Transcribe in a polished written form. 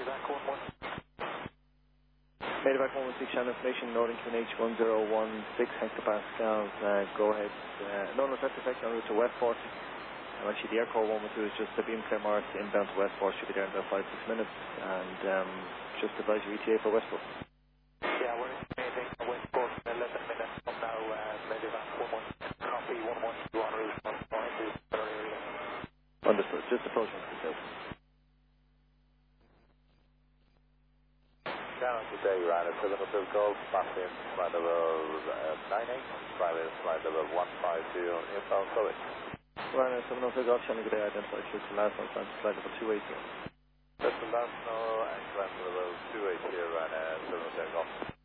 Medevac 116. Medevac 116, channel information, Northern QNH 1016 hectopascals, go ahead. No, that's effect on route to Westport. Actually, the aircore 112 is just a beam Claremont inbound to Westport, should be there in about 5-6 minutes, and just advise your ETA for Westport. Yeah, we're estimating Westport in 11 minutes from now, Medevac 116, copy 112 on route 152 area. Understood, just approach 126. Channel today, Ryder 705 Golf, passing flight level 98, flight level 152, inbound Southwark. Ryder 705 Golf, channel today, identified shoot the last one, flight level 280. Destination, and climb level 280, Ryder 705 Golf.